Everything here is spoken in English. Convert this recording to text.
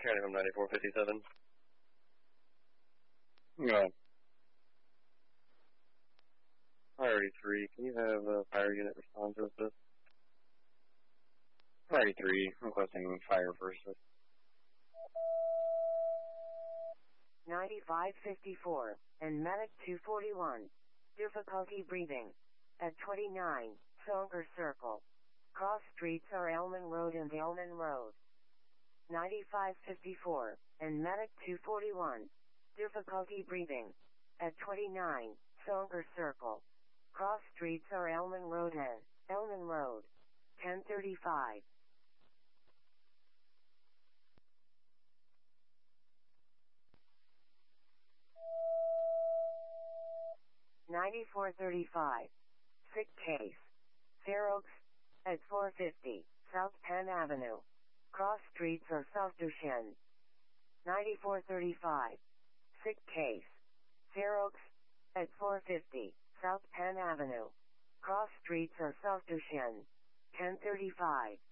County Home 9457. Yeah. Priority 3, can you have a fire unit respond to us? Priority 3, requesting fire first. 9554, and Medic 241. Difficulty breathing. At 29, Sonker Circle. Cross streets are Elman Road and Elman Road. 9554, and Medic 241. Difficulty breathing. At 29, Sonker Circle. Cross streets are Elman Road and Elman Road. 1035. $94.35. Sick case. Fair Oaks. At 450, South Penn Avenue. Cross streets are South Duchenne. $94.35. Sick case. Fair Oaks. At 450, South Penn Avenue. Cross streets are South Duchenne. 1035.